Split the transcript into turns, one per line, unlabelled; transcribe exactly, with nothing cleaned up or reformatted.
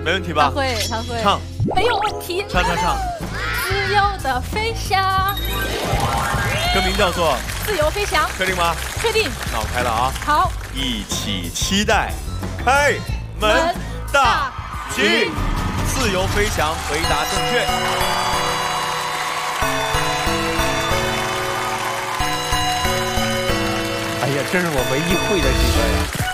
没问题吧？
他会，他会。
唱，
没有问题。
唱唱唱。
自由的飞翔。
歌名叫做
《自由飞翔》，
确定吗？
确定。
那我开了啊。
好，
一起期待，开门大吉，自由飞翔，回答正确。
哎呀，这是我唯一会的几个呀。